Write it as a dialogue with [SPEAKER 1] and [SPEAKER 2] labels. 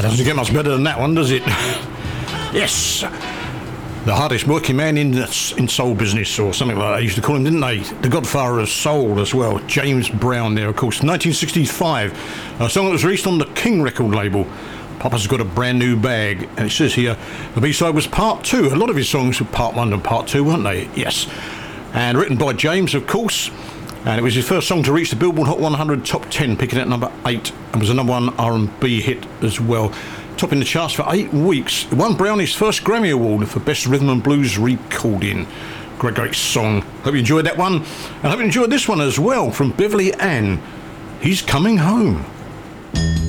[SPEAKER 1] doesn't get much better than that one, does it? Yes, the hardest working man in soul business, or something like that, they used to call him, didn't they? The godfather of soul as well, James Brown there, of course. 1965, a song that was released on the King record label. Papa's Got a Brand New Bag, and it says here the B-side was part 2. A lot of his songs were part 1 and part 2, weren't they? Yes. And written by James, of course, and it was his first song to reach the Billboard Hot 100 top 10, picking at number 8, and was a number 1 R&B hit as well, topping the charts for 8 weeks. It won Brownie's first Grammy Award for Best Rhythm and Blues Recording. Great song. Hope you enjoyed that one, and hope you enjoyed this one as well, from Beverly Ann. He's Coming Home.